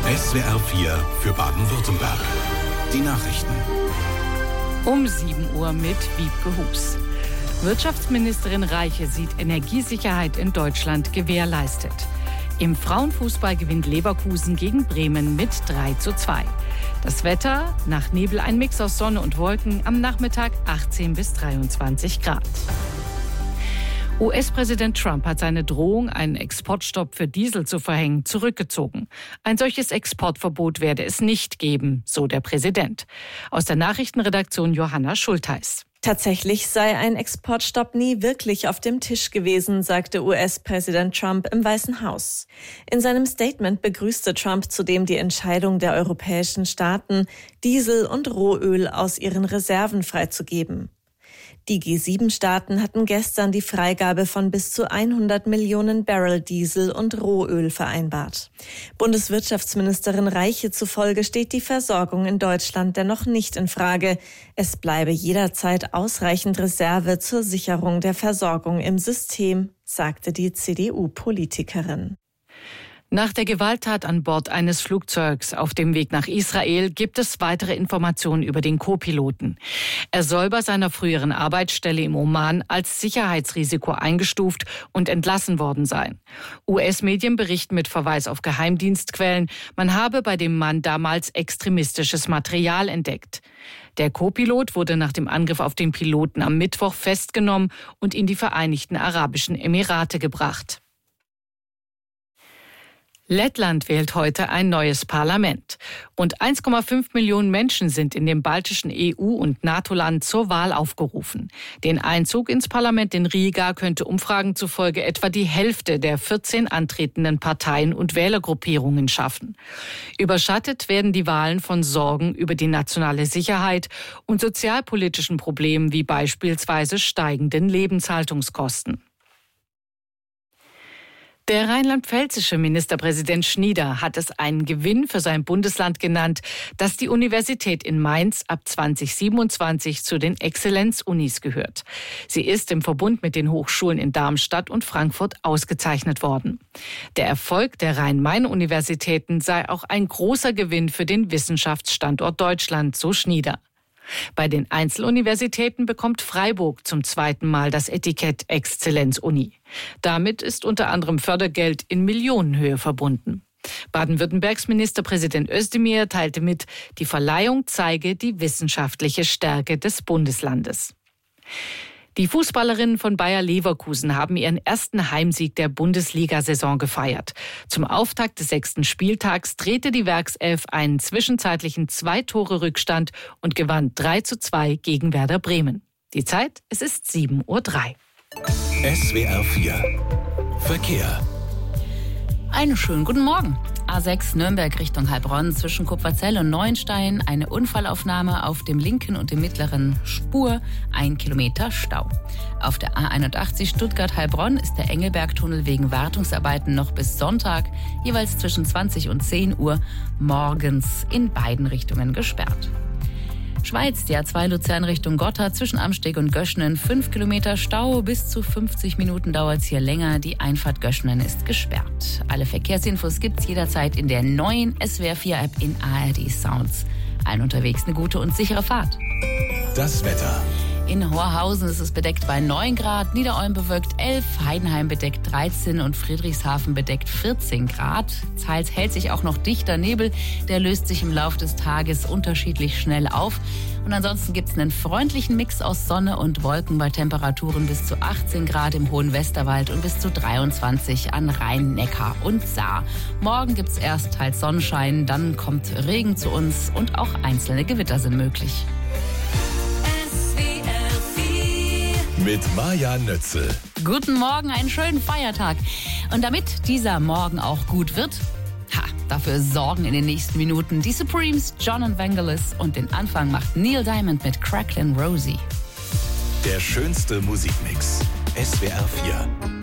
SWR 4 für Baden-Württemberg. Die Nachrichten. Um 7 Uhr mit Wiebke Hus. Wirtschaftsministerin Reiche sieht Energiesicherheit in Deutschland gewährleistet. Im Frauenfußball gewinnt Leverkusen gegen Bremen mit 3:2. Das Wetter, nach Nebel ein Mix aus Sonne und Wolken, am Nachmittag 18 bis 23 Grad. US-Präsident Trump hat seine Drohung, einen Exportstopp für Diesel zu verhängen, zurückgezogen. Ein solches Exportverbot werde es nicht geben, so der Präsident. Aus der Nachrichtenredaktion Johanna Schultheis. Tatsächlich sei ein Exportstopp nie wirklich auf dem Tisch gewesen, sagte US-Präsident Trump im Weißen Haus. In seinem Statement begrüßte Trump zudem die Entscheidung der europäischen Staaten, Diesel und Rohöl aus ihren Reserven freizugeben. Die G7-Staaten hatten gestern die Freigabe von bis zu 100 Millionen Barrel Diesel und Rohöl vereinbart. Bundeswirtschaftsministerin Reiche zufolge steht die Versorgung in Deutschland dennoch nicht in Frage. Es bleibe jederzeit ausreichend Reserve zur Sicherung der Versorgung im System, sagte die CDU-Politikerin. Nach der Gewalttat an Bord eines Flugzeugs auf dem Weg nach Israel gibt es weitere Informationen über den Co-Piloten. Er soll bei seiner früheren Arbeitsstelle im Oman als Sicherheitsrisiko eingestuft und entlassen worden sein. US-Medien berichten mit Verweis auf Geheimdienstquellen, man habe bei dem Mann damals extremistisches Material entdeckt. Der Co-Pilot wurde nach dem Angriff auf den Piloten am Mittwoch festgenommen und in die Vereinigten Arabischen Emirate gebracht. Lettland wählt heute ein neues Parlament. Rund 1,5 Millionen Menschen sind in dem baltischen EU- und NATO-Land zur Wahl aufgerufen. Den Einzug ins Parlament in Riga könnte Umfragen zufolge etwa die Hälfte der 14 antretenden Parteien und Wählergruppierungen schaffen. Überschattet werden die Wahlen von Sorgen über die nationale Sicherheit und sozialpolitischen Problemen wie beispielsweise steigenden Lebenshaltungskosten. Der rheinland-pfälzische Ministerpräsident Schnieder hat es einen Gewinn für sein Bundesland genannt, dass die Universität in Mainz ab 2027 zu den Exzellenzunis gehört. Sie ist im Verbund mit den Hochschulen in Darmstadt und Frankfurt ausgezeichnet worden. Der Erfolg der Rhein-Main-Universitäten sei auch ein großer Gewinn für den Wissenschaftsstandort Deutschland, so Schnieder. Bei den Einzeluniversitäten bekommt Freiburg zum zweiten Mal das Etikett Exzellenzuni. Damit ist unter anderem Fördergeld in Millionenhöhe verbunden. Baden-Württembergs Ministerpräsident Özdemir teilte mit, die Verleihung zeige die wissenschaftliche Stärke des Bundeslandes. Die Fußballerinnen von Bayer Leverkusen haben ihren ersten Heimsieg der Bundesliga-Saison gefeiert. Zum Auftakt des 6. Spieltags drehte die Werkself einen zwischenzeitlichen 2-Tore-Rückstand und gewann 3:2 gegen Werder Bremen. Die Zeit, es ist 7:03 Uhr. SWR 4 Verkehr. Einen schönen guten Morgen. A6 Nürnberg Richtung Heilbronn zwischen Kupferzell und Neuenstein. Eine Unfallaufnahme auf dem linken und dem mittleren Spur. 1 Kilometer Stau. Auf der A81 Stuttgart-Heilbronn ist der Engelbergtunnel wegen Wartungsarbeiten noch bis Sonntag jeweils zwischen 20 und 10 Uhr morgens in beiden Richtungen gesperrt. Schweiz, die A2 Luzern Richtung Gotha zwischen Amsteg und Göschenen 5 Kilometer Stau. Bis zu 50 Minuten dauert es hier länger. Die Einfahrt Göschenen ist gesperrt. Alle Verkehrsinfos gibt's jederzeit in der neuen SWR 4 App in ARD Sounds. Allen unterwegs eine gute und sichere Fahrt. Das Wetter. In Horhausen ist es bedeckt bei 9 Grad, Niederolm bewölkt 11, Heidenheim bedeckt 13 und Friedrichshafen bedeckt 14 Grad. Zeils hält sich auch noch dichter Nebel, der löst sich im Laufe des Tages unterschiedlich schnell auf. Und ansonsten gibt es einen freundlichen Mix aus Sonne und Wolken bei Temperaturen bis zu 18 Grad im hohen Westerwald und bis zu 23 an Rhein, Neckar und Saar. Morgen gibt es erst teils Sonnenschein, dann kommt Regen zu uns und auch einzelne Gewitter sind möglich. Mit Maja Nötzel. Guten Morgen, einen schönen Feiertag. Und damit dieser Morgen auch gut wird, dafür sorgen in den nächsten Minuten die Supremes, John und Vangelis und den Anfang macht Neil Diamond mit Cracklin' Rosie. Der schönste Musikmix. SWR 4.